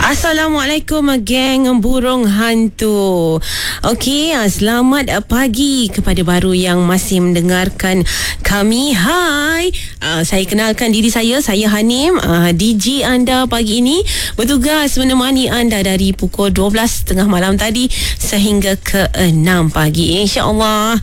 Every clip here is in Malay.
Assalamualaikum geng burung hantu. Okey, selamat pagi kepada baru yang masih mendengarkan kami. Hai, saya kenalkan diri saya Hanim, DJ anda pagi ini, bertugas menemani anda dari pukul 12.30 malam tadi sehingga ke 6 pagi. InsyaAllah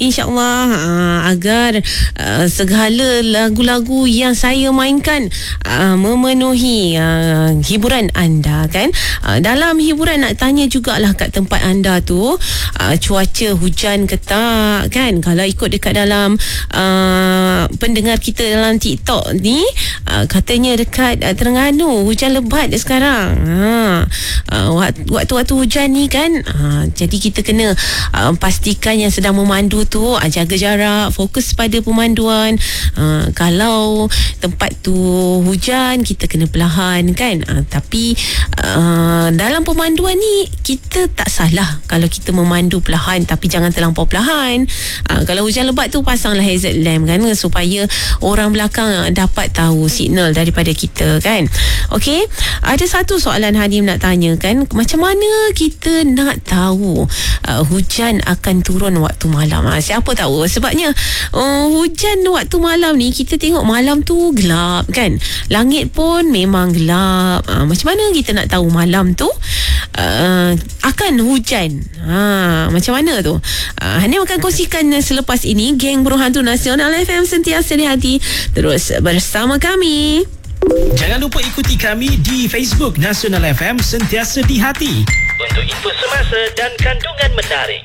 agar segala lagu-lagu yang saya mainkan memenuhi hiburan anda kan. Dalam hiburan nak tanya jugalah kat tempat anda tu, cuaca hujan ke tak kan. Kalau ikut dekat dalam pendengar kita dalam TikTok ni, katanya dekat Terengganu hujan lebat sekarang. Waktu-waktu hujan ni kan, jadi kita kena pastikan yang sedang memandu tu jaga jarak, fokus pada pemanduan. Kalau tempat tu hujan, kita kena perlahan kan. Tapi dalam pemanduan ni kita tak salah kalau kita memandu perlahan, tapi jangan terlampau perlahan. Kalau hujan lebat tu, pasanglah hazard lamp kan, supaya orang belakang dapat tahu signal daripada kita kan. Okey, ada satu soalan Hanim nak tanya kan, macam mana kita nak tahu hujan akan turun waktu malam? Siapa tahu, sebabnya hujan waktu malam ni kita tengok malam tu gelap kan, langit pun memang gelap. Macam mana kita nak tahu malam tu akan hujan? Macam mana tu? Hanim akan kongsikan selepas ini. Geng Burung Hantu Nasional FM, sentiasa di hati. Terus bersama kami. Jangan lupa ikuti kami di Facebook Nasional FM Sentiasa di Hati untuk info semasa dan kandungan menarik.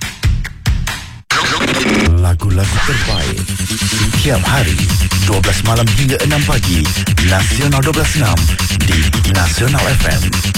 Lagu-lagu terbaik setiap hari 12 malam hingga 6 pagi. Nasional 12.6 di Nasional FM.